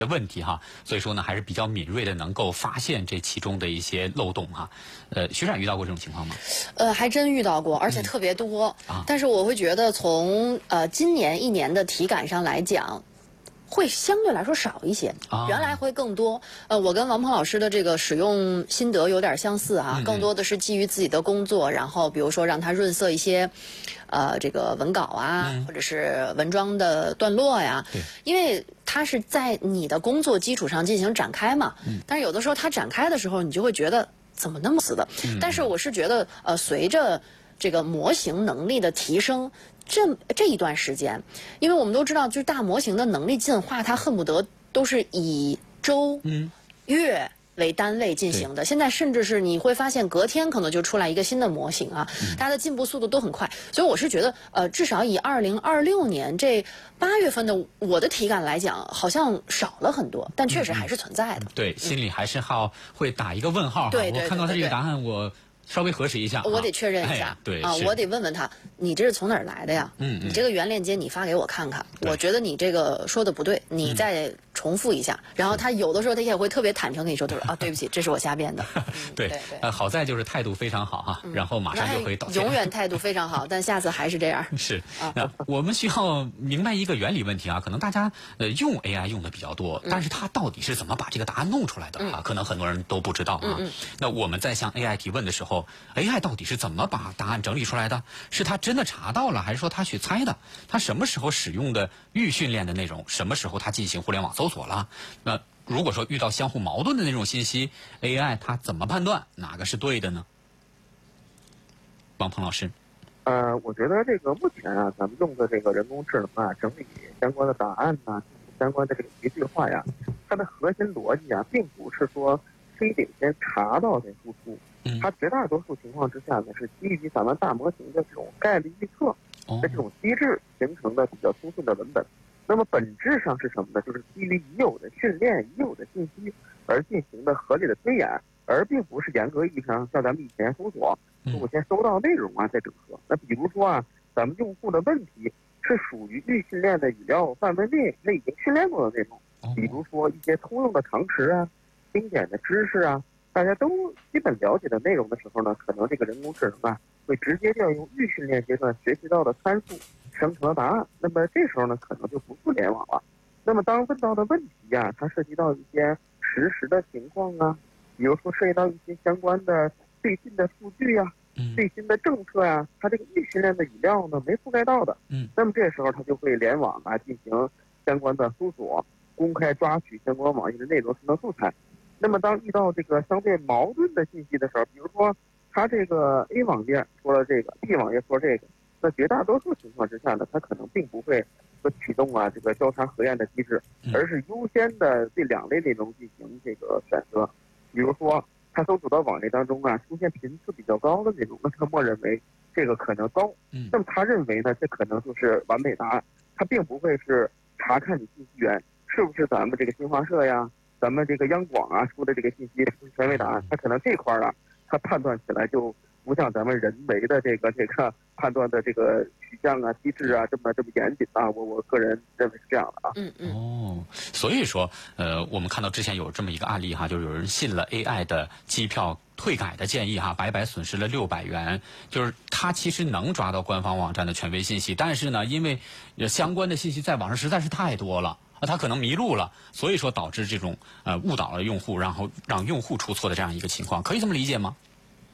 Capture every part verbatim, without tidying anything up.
问题哈，所以说呢还是比较敏锐的，能够发现这其中的一些漏洞哈。呃，学长遇到过这种情况吗？ 呃，还真遇到过，而且特别多。 嗯啊、 但是我会觉得从呃今年一年的体感上来讲，会相对来说少一些， 啊、 原来会更多。呃，我跟王鹏老师的这个使用心得有点相似啊， 嗯嗯更多的是基于自己的工作，然后比如说让它润色一些，呃，这个文稿啊， 嗯、 或者是文章的段落呀， 对， 因为它是在你的工作基础上进行展开嘛。嗯，但是有的时候它展开的时候，你就会觉得怎么那么死的？ 嗯、 但是我是觉得，呃，随着这个模型能力的提升。这这一段时间，因为我们都知道，就是大模型的能力进化，它恨不得都是以周、 嗯、 月为单位进行的。现在甚至是你会发现，隔天可能就出来一个新的模型啊， 嗯、 大家的进步速度都很快。所以我是觉得，呃，至少以二零二六年这八月份的我的体感来讲，好像少了很多，但确实还是存在的。 嗯、对，心里还是好会打一个问号哈。 对对对对对， 我看到他这个答案，我。稍微核实一下， 我得确认一下。 哎、对啊，我得问问他，你这是从哪儿来的呀？ 嗯， 你这个原链接你发给我看看，我觉得你这个说的不对，你再重复一下。嗯、然后他有的时候他也会特别坦诚跟你说，他说啊，对不起，这是我瞎编的。嗯、 对对对， 呃，好在就是态度非常好哈，嗯、然后马上就可以道歉。 永远态度非常好，但下次还是这样。 是，那我们需要明白一个原理问题啊，可能大家呃用 A I 用的比较多，嗯、但是它到底是怎么把这个答案弄出来的啊？嗯、可能很多人都不知道啊。 嗯嗯、 那我们在向 A I 提问的时候 ，A I 到底是怎么把答案整理出来的？是他真的查到了，还是说他去猜的？他什么时候使用的预训练的内容？什么时候他进行互联网搜索了？那如果说遇到相互矛盾的那种信息 ，A I 它怎么判断哪个是对的呢？王鹏老师。 呃，我觉得这个目前啊，咱们用的这个人工智能啊，整理相关的答案呐、相关的这个一句话呀，它的核心逻辑啊，并不是说非得先查到再输出。它绝大多数情况之下呢，是基于咱们大模型的这种概率预测的这种机制形成的比较通顺的文本。那么本质上是什么呢？就是基于已有的训练、已有的信息而进行的合理的推演，而并不是严格意义上像咱们以前搜索，我先搜到内容啊再整合。那比如说啊，咱们用户的问题是属于预训练的语料范围内内已经训练过的内容，比如说一些通用的常识啊、经典的知识啊。大家都基本了解的内容的时候呢，可能这个人工智能啊会直接调用预训练阶段学习到的参数生成答案。那么这时候呢，可能就不做联网了。那么当问到的问题呀、啊，它涉及到一些实时的情况啊，比如说涉及到一些相关的最新的数据呀、啊、最新的政策呀、啊，它这个预训练的语料呢没覆盖到的。 嗯， 那么这时候它就会联网啊进行相关的搜索，公开抓取相关网页的内容生成素材。那么当遇到这个相对矛盾的信息的时候，比如说它这个 A 网页说了这个 ，B 网页说这个，那绝大多数情况之下呢，它可能并不会说启动啊这个交叉核验的机制，而是优先的对两类内容进行这个选择。比如说它搜索到网页当中啊出现频次比较高的内容，那它默认为这个可能高，那么他认为呢这可能就是完美答案，他并不会是查看你信息源是不是咱们这个新华社呀。咱们这个央广啊出的这个信息权威答案，它可能这块啊，它判断起来就不像咱们人为的这个这个判断的这个取向啊、机制啊这么这么严谨啊。我我个人认为是这样的啊。 嗯嗯。 哦，所以说，呃，我们看到之前有这么一个案例哈，就是有人信了 A I 的机票退改的建议哈，白白损失了六百元。就是他其实能抓到官方网站的权威信息，但是呢，因为相关的信息在网上实在是太多了。他可能迷路了，所以说导致这种呃误导了用户，然后让用户出错的这样一个情况，可以这么理解吗？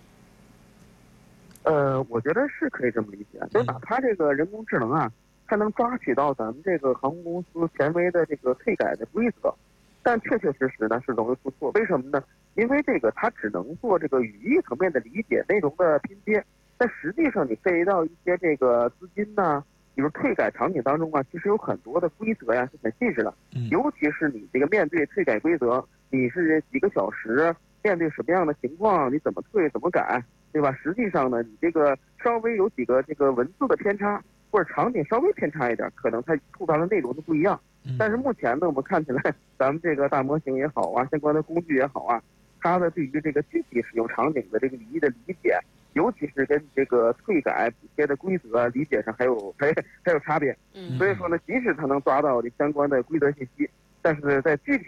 呃，我觉得是可以这么理解，就是哪怕这个人工智能啊，它能抓取到咱们这个航空公司权威的这个退改的规则，但确确实实呢是容易出错。为什么呢？因为这个它只能做这个语义层面的理解、内容的拼接，但实际上你涉及到一些这个资金呐、啊。比如退改场景当中啊，其实有很多的规则呀是很细致的，尤其是你这个面对退改规则，你是几个小时面对什么样的情况，你怎么退怎么改，对吧？实际上呢，你这个稍微有几个这个文字的偏差，或者场景稍微偏差一点，可能它触发的内容都不一样。但是目前呢，我们看起来咱们这个大模型也好啊，相关的工具也好啊，它的对于这个具体使用场景的这个语义的理解。尤其是跟这个退改补贴的规则理解上还有还还有差别，所以说呢，即使他能抓到这相关的规则信息， 但是在具体